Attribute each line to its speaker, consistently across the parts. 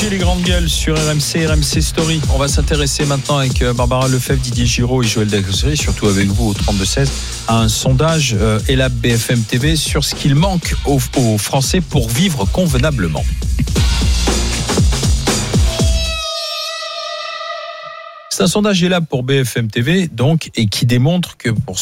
Speaker 1: Les grandes gueules sur RMC Story. On va s'intéresser maintenant avec Barbara Lefebvre, Didier Giraud et Joël Dagossery, surtout avec vous au 32-16, à un sondage Elab BFM TV sur ce qu'il manque aux Français pour vivre convenablement. C'est un sondage Elab pour BFM TV, donc, et qui démontre que pour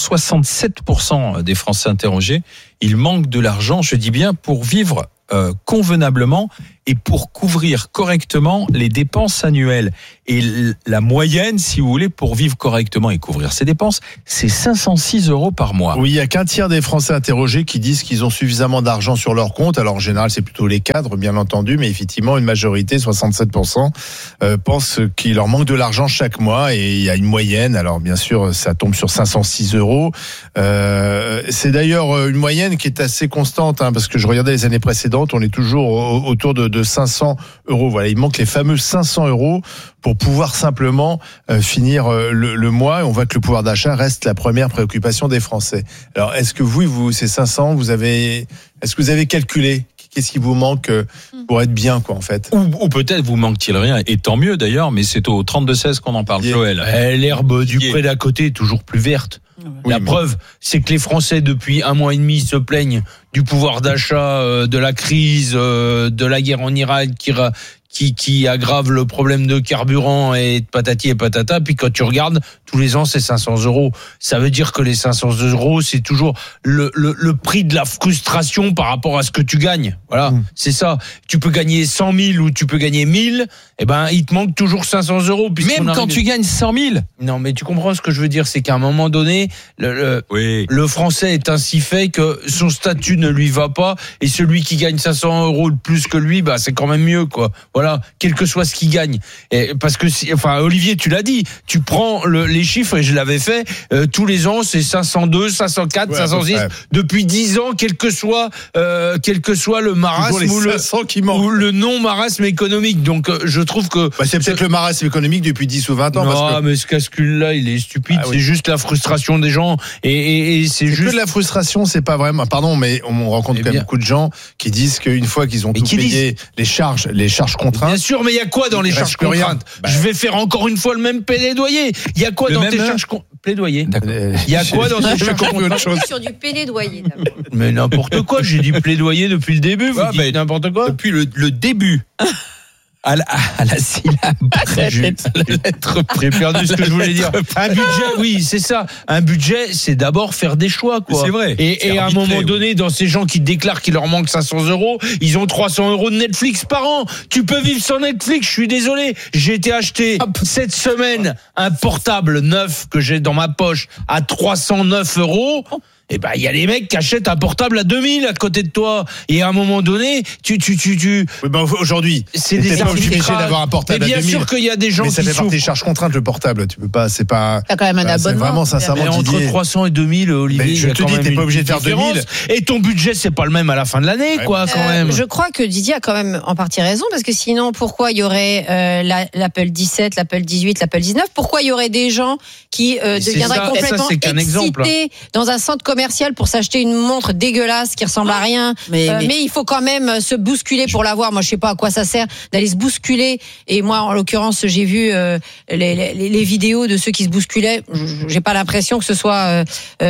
Speaker 1: 67% des Français interrogés, il manque de l'argent, je dis bien, pour vivre convenablement et pour couvrir correctement les dépenses annuelles. Et la moyenne, si vous voulez, pour vivre correctement et couvrir ces dépenses, c'est 506 € par mois.
Speaker 2: Oui, il n'y a qu'un tiers des Français interrogés qui disent qu'ils ont suffisamment d'argent sur leur compte. Alors en général, c'est plutôt les cadres, bien entendu, mais effectivement, une majorité, 67%, pensent qu'il leur manque de l'argent chaque mois. Et il y a une moyenne. Alors bien sûr, ça tombe sur 506 €. C'est d'ailleurs une moyenne qui est assez constante, parce que je regardais les années précédentes, on est toujours autour de 500 €. Voilà, il manque les fameux 500 € pour pouvoir simplement finir le mois. Et on voit que le pouvoir d'achat reste la première préoccupation des Français. Alors, est-ce que vous ces 500, est-ce que vous avez calculé qu'est-ce qui vous manque pour être bien, quoi, en fait?
Speaker 1: Ou peut-être vous manque-t-il rien, et tant mieux d'ailleurs, mais c'est au 32-16 qu'on en parle. Joël.
Speaker 3: L'herbe du pré d'à côté est toujours plus verte. La preuve, c'est que les Français, depuis un mois et demi, se plaignent du pouvoir d'achat, de la crise, de la guerre en Irak qui aggrave le problème de carburant et de patati et patata. Puis quand tu regardes, tous les ans, c'est 500 €. Ça veut dire que les 500 €, c'est toujours le prix de la frustration par rapport à ce que tu gagnes. Voilà, c'est ça. Tu peux gagner 100 000 ou tu peux gagner 1000. Eh ben, il te manque toujours 500 €.
Speaker 1: Même quand tu gagnes 100 000.
Speaker 3: Non, mais tu comprends ce que je veux dire, c'est qu'à un moment donné, le Français est ainsi fait que son statut ne lui va pas, et celui qui gagne 500 € de plus que lui, bah, c'est quand même mieux, quoi. Voilà, quel que soit ce qu'il gagne. Et parce que, Olivier, tu l'as dit, tu prends les chiffres, et je l'avais fait, tous les ans, c'est 502, 504, 506, depuis 10 ans, quel que soit le marasme ou le non-marasme économique. Donc, je trouve que...
Speaker 2: c'est peut-être le marasme économique depuis 10 ou 20 ans.
Speaker 3: Non, mais ce calcul-là, il est stupide. C'est juste la frustration des gens. Et c'est juste...
Speaker 2: que de la frustration, c'est pas vraiment... Pardon, mais on rencontre quand même beaucoup de gens qui disent qu'une fois qu'ils ont tout payé, les charges contraintes...
Speaker 3: Bien sûr, mais il y a quoi dans les charges contraintes? Je vais faire encore une fois le même plaidoyer. Il y a quoi dans tes charges plaidoyer? Il y a quoi dans tes charges contraintes?
Speaker 4: Sur du plaidoyer.
Speaker 3: Mais n'importe quoi, j'ai dit plaidoyer depuis le début. Vous dites n'importe quoi.
Speaker 1: Depuis le début. À la syllabe près, la lettre près.
Speaker 3: J'ai perdu ce que je voulais dire. Un budget, oui, c'est ça. Un budget, c'est d'abord faire des choix, quoi.
Speaker 1: C'est vrai.
Speaker 3: Et à un moment donné, dans ces gens qui déclarent qu'il leur manque 500 €, ils ont 300 € de Netflix par an. Tu peux vivre sans Netflix, je suis désolé. J'ai été acheter cette semaine un portable neuf que j'ai dans ma poche à 309 €. Eh ben, il y a les mecs qui achètent un portable à 2000 à côté de toi. Et à un moment donné, tu.
Speaker 2: Oui, aujourd'hui,
Speaker 3: c'est
Speaker 2: des pas obligé d'avoir un portable à 2000.
Speaker 3: Bien sûr qu'il y a des gens qui
Speaker 2: souffrent. Mais ça fait partie des charges contraintes, le portable. Tu peux pas, c'est pas.
Speaker 4: T'as quand même un abonnement.
Speaker 2: Vraiment, sincèrement,
Speaker 3: entre 300 et 2000, Olivier.
Speaker 2: Mais je te dis, t'es pas obligé de faire 2000.
Speaker 3: Et ton budget, c'est pas le même à la fin de l'année, quoi, quand même.
Speaker 4: Je crois que Didier a quand même en partie raison, parce que sinon, pourquoi il y aurait l'Apple 17, l'Apple 18, l'Apple 19? Pourquoi il y aurait des gens qui deviendraient complètement excités dans un centre commercial pour s'acheter une montre dégueulasse qui ressemble à rien, mais il faut quand même se bousculer pour l'avoir. Moi, je sais pas à quoi ça sert d'aller se bousculer. Et moi, en l'occurrence, j'ai vu les vidéos de ceux qui se bousculaient. J'ai pas l'impression que ce soit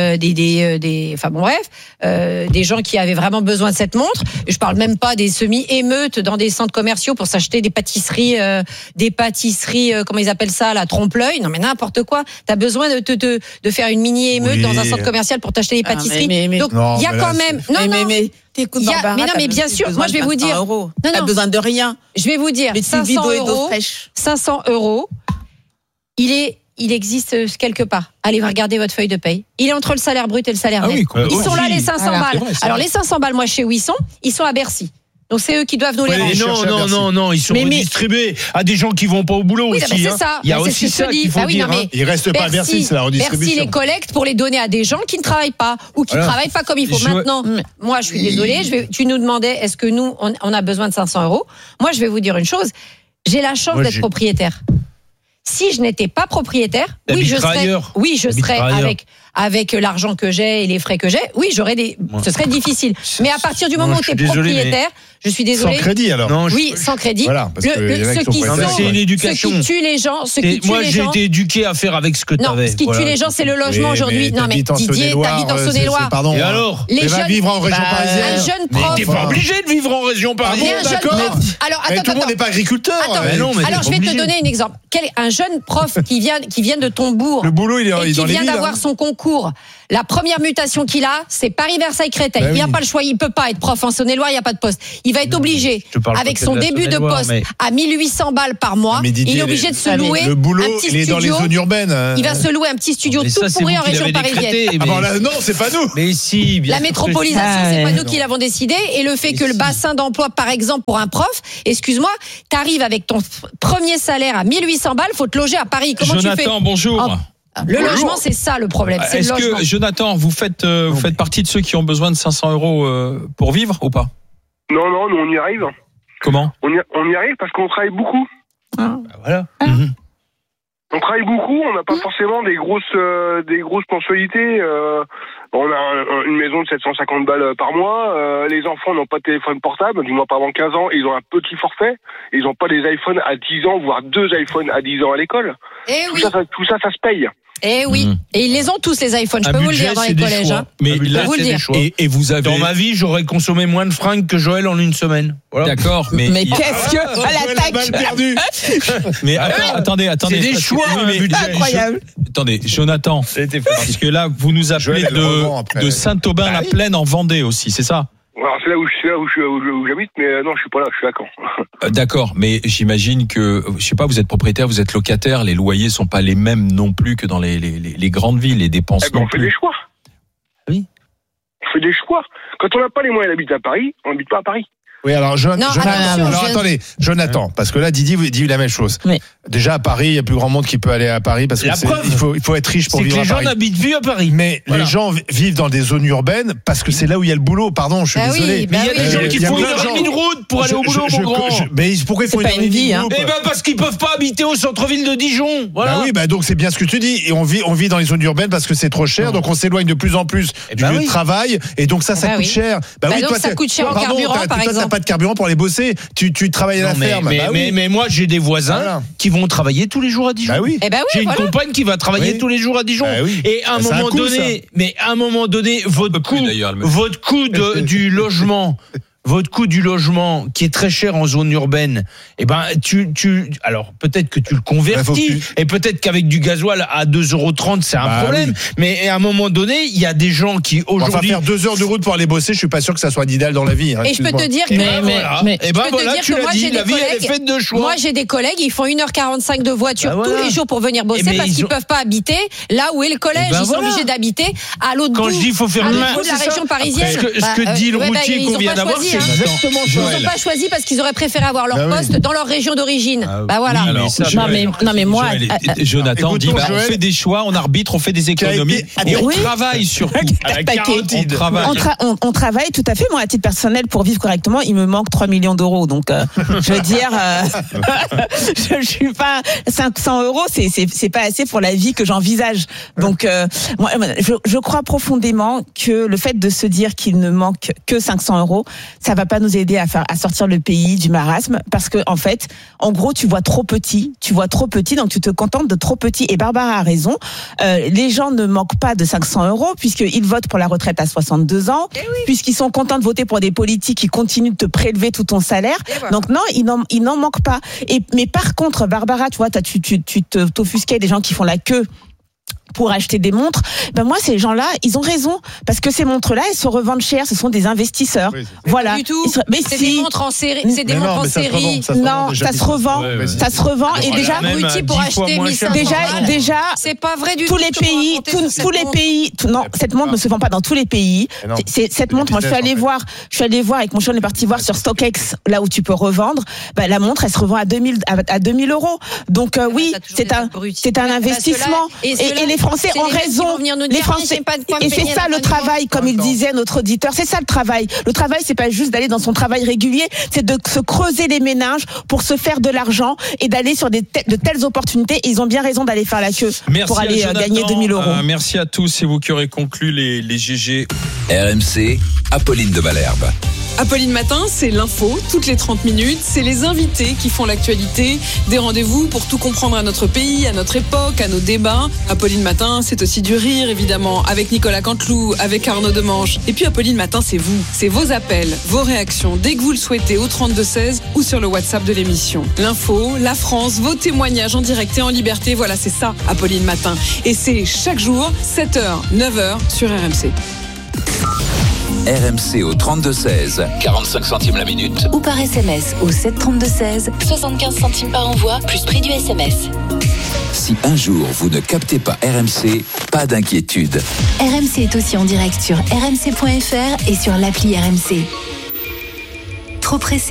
Speaker 4: des gens qui avaient vraiment besoin de cette montre. Et je parle même pas des semi-émeutes dans des centres commerciaux pour s'acheter des pâtisseries, comment ils appellent ça, la trompe-l'œil. Non, mais n'importe quoi. T'as besoin de faire une mini-émeute dans un centre commercial pour t'acheter des pâtisseries. Donc il y a quand même
Speaker 5: t'écoutes Barbara,
Speaker 4: mais non, mais bien sûr, moi je vais vous dire.
Speaker 5: T'as besoin de rien.
Speaker 4: Je vais vous dire, 500 €, il existe quelque part. Allez regarder votre feuille de paye. Il est entre le salaire brut et le salaire net. Ils sont là, les 500 balles. Alors les 500 balles, moi je sais où ils sont à Bercy. Donc c'est eux qui doivent nous les rendre.
Speaker 3: Non, ils sont redistribués à des gens qui vont pas au boulot aussi.
Speaker 4: C'est ça.
Speaker 3: Il y a aussi ça qu'il faut dire.
Speaker 2: Ils restent pas à Bercy, c'est la redistribution.
Speaker 4: Bercy les collecte pour les donner à des gens qui ne travaillent pas ou qui travaillent pas comme il faut. Maintenant, moi je suis désolée, tu nous demandais est-ce que nous on a besoin de 500 €. Moi je vais vous dire une chose, j'ai la chance d'être propriétaire. Si je n'étais pas propriétaire, je serais avec l'argent que j'ai et les frais que j'ai, ce serait difficile. Mais à partir du moment où tu es propriétaire, Je suis désolée.
Speaker 2: Sans crédit alors.
Speaker 3: Non,
Speaker 4: oui, sans crédit.
Speaker 2: Voilà, parce que
Speaker 3: c'est une éducation.
Speaker 4: Ce qui tue les gens,
Speaker 3: moi, j'ai été éduqué à faire avec ce que tu avais.
Speaker 4: Non, ce qui tue les gens, c'est le logement aujourd'hui. Non, mais Didier, t'habites en Saône-et-Loire.
Speaker 2: Pardon.
Speaker 3: Et alors?
Speaker 2: Les jeunes vivre en région parisienne.
Speaker 4: Un jeune prof.
Speaker 3: Mais t'es pas obligé de vivre en région parisienne.
Speaker 2: D'accord.
Speaker 4: Alors,
Speaker 2: attends, tout le monde n'est pas agriculteur.
Speaker 4: Alors, je vais te donner un exemple. Un jeune prof qui vient de ton bourg.
Speaker 2: Le boulot, il est dans les villes.
Speaker 4: Qui vient d'avoir son concours. La première mutation qu'il a, c'est Paris-Versailles-Créteil. Il n'a pas le choix, il peut pas être prof en Saône-et-Loire, il n'y a pas de poste. Il va être obligé, avec son début de poste, à 1800 balles par mois, il est obligé de se louer
Speaker 2: le boulot,
Speaker 4: un petit
Speaker 2: il est
Speaker 4: studio.
Speaker 2: Dans les zones urbaines.
Speaker 4: Il va se louer un petit studio tout pourri en région parisienne.
Speaker 2: Non, c'est pas nous.
Speaker 3: Mais si, bien
Speaker 4: la métropolisation, c'est pas nous qui l'avons décidé. Et le fait que le bassin d'emploi, par exemple, pour un prof, excuse-moi, t'arrives avec ton premier salaire à 1800 balles, faut te loger à Paris. Comment tu fais?
Speaker 1: Jonathan, bonjour.
Speaker 4: Le logement, c'est ça le problème. C'est
Speaker 1: Est-ce que, Jonathan, vous faites partie de ceux qui ont besoin de 500 euros pour vivre ou pas?
Speaker 6: Non, nous on y arrive.
Speaker 1: Comment?
Speaker 6: On y arrive parce qu'on travaille beaucoup.
Speaker 3: Voilà.
Speaker 6: On travaille beaucoup, on n'a pas forcément des grosses mensualités. On a une maison de 750 balles par mois. Les enfants n'ont pas de téléphone portable, du moins pas avant 15 ans. Ils ont un petit forfait. Ils n'ont pas des iPhones à 10 ans, voire 2 iPhones à 10 ans à l'école. Tout ça se paye.
Speaker 4: Eh oui, et ils les ont tous les iPhones, je peux vous le dire dans les collèges.
Speaker 1: Mais
Speaker 4: là, vous le dire.
Speaker 1: Et vous avez...
Speaker 3: Dans ma vie, j'aurais consommé moins de fringues que Joël en une semaine. Voilà.
Speaker 1: D'accord, mais
Speaker 5: qu'est-ce que à l'attaque.
Speaker 1: Mais attendez.
Speaker 3: C'est des choix,
Speaker 5: incroyable.
Speaker 1: Attendez, Jonathan, parce que là, vous nous appelez de Saint-Aubin-la-Plaine en Vendée aussi, c'est ça?
Speaker 6: Alors c'est là où j'habite, mais non, je suis pas là, je suis à Caen.
Speaker 1: D'accord, mais j'imagine que, je sais pas, vous êtes propriétaire, vous êtes locataire, les loyers sont pas les mêmes non plus que dans les grandes villes, les dépenses non plus.
Speaker 6: On fait des choix.
Speaker 1: Oui.
Speaker 6: On fait des choix. Quand on n'a pas les moyens d'habiter à Paris, on n'habite pas à Paris.
Speaker 2: Oui, alors, attendez, Jonathan, parce que là, Didier vous dit la même chose. Oui. Déjà, à Paris, il y a plus grand monde qui peut aller à Paris parce que il faut être riche pour vivre à Paris.
Speaker 3: Les gens n'habitent plus à Paris.
Speaker 2: Mais les gens vivent dans des zones urbaines parce que c'est là où il y a le boulot. Pardon, je suis désolé.
Speaker 3: Mais il y a des gens qui font une route pour aller au boulot, mon grand.
Speaker 2: Mais pourquoi il faut une vie, hein?
Speaker 3: Eh ben, parce qu'ils peuvent pas habiter au centre-ville de Dijon. Voilà.
Speaker 2: Oui, donc c'est bien ce que tu dis. Et on vit dans les zones urbaines parce que c'est trop cher, donc on s'éloigne de plus en plus du lieu de travail. Et donc ça coûte cher.
Speaker 4: Donc ça coûte cher en carburant, par exemple.
Speaker 2: Toi, t'as pas de carburant pour aller bosser. Tu travailles à la ferme.
Speaker 3: Mais moi, j'ai des voisins qui vont travailler tous les jours à Dijon. J'ai une compagne qui va travailler tous les jours à Dijon. Et à un moment donné, votre coût du logement. Votre coût du logement qui est très cher en zone urbaine, eh ben alors peut-être que tu le convertis et peut-être qu'avec du gasoil à 2,30 € c'est un problème. Mais à un moment donné, il y a des gens qui aujourd'hui
Speaker 2: faire 2 heures de route pour aller bosser, je suis pas sûr que ça soit idéal dans la vie.
Speaker 4: Et je peux te dire que moi j'ai des collègues, ils font 1h45 de voiture tous les jours pour venir bosser parce qu'ils peuvent pas habiter là où est le collège, ils sont obligés d'habiter à l'autre bout.
Speaker 3: Quand je dis il faut faire
Speaker 4: de la région parisienne.
Speaker 3: Ce que dit le routier qu'on vient d'avoir, c'est exactement ça.
Speaker 4: Ils n'ont pas choisi parce qu'ils auraient préféré avoir leur poste dans leur région d'origine. Voilà.
Speaker 5: Non mais moi,
Speaker 1: Jonathan dit on fait des choix, on arbitre, on fait des économies et on travaille surtout.
Speaker 5: On travaille tout à fait. Moi, à titre personnel, pour vivre correctement, il me manque 3 millions d'euros. Donc, je veux dire, je suis pas 500 €, c'est pas assez pour la vie que j'envisage. Donc, moi, je crois profondément que le fait de se dire qu'il ne manque que 500 €, ça va pas nous aider à sortir le pays du marasme, parce que en fait, en gros, tu vois trop petit, donc tu te contentes de trop petit. Et Barbara a raison. Les gens ne manquent pas de 500 € puisqu'ils votent pour la retraite à 62 ans, puisqu'ils sont contents de voter pour des politiques qui continuent de te prélever tout ton salaire. Donc non, ils n'en manquent pas. Mais par contre, Barbara, tu vois, tu t'offusquais des gens qui font la queue pour acheter des montres. Ben moi, ces gens-là, ils ont raison, parce que ces montres-là, elles se revendent cher. Ce sont des investisseurs. Voilà.
Speaker 4: Pas du tout. C'est des montres en série. C'est des montres en série.
Speaker 5: Non, ça se revend. Ça se revend. Et déjà,
Speaker 4: pour acheter 1500
Speaker 5: déjà,
Speaker 4: c'est pas vrai du tout.
Speaker 5: Tous les pays. Non, cette montre ne se vend pas dans tous les pays. Cette montre, moi, je suis allée voir avec mon chien, on est parti voir sur StockX, là où tu peux revendre. Ben, la montre, elle se revend à 2000 €. Donc, oui, c'est un investissement. Et les Français ont raison. Les Français, et c'est ça le travail, comme il disait notre auditeur. C'est ça le travail. Le travail, c'est pas juste d'aller dans son travail régulier, c'est de se creuser les méninges pour se faire de l'argent et d'aller sur de telles opportunités. Et ils ont bien raison d'aller faire la queue pour aller gagner 2000 €.
Speaker 1: Merci à tous. C'est vous qui aurez conclu les GG.
Speaker 7: RMC, Apolline de Malherbe. Apolline Matin, c'est l'info, toutes les 30 minutes. C'est les invités qui font l'actualité. Des rendez-vous pour tout comprendre à notre pays, à notre époque, à nos débats. Apolline Matin, c'est aussi du rire, évidemment, avec Nicolas Canteloup, avec Arnaud Demange. Et puis Apolline Matin, c'est vous. C'est vos appels, vos réactions, dès que vous le souhaitez, au 32-16 ou sur le WhatsApp de l'émission. L'info, la France, vos témoignages en direct et en liberté. Voilà, c'est ça, Apolline Matin. Et c'est chaque jour, 7h, 9h sur RMC.
Speaker 8: RMC au 32-16, 45 centimes la minute.
Speaker 9: Ou par SMS au 732-16, 75 centimes par envoi, plus prix du SMS.
Speaker 8: Si un jour vous ne captez pas RMC, pas d'inquiétude.
Speaker 9: RMC est aussi en direct sur rmc.fr et sur l'appli RMC. Trop pressé aujourd'hui ?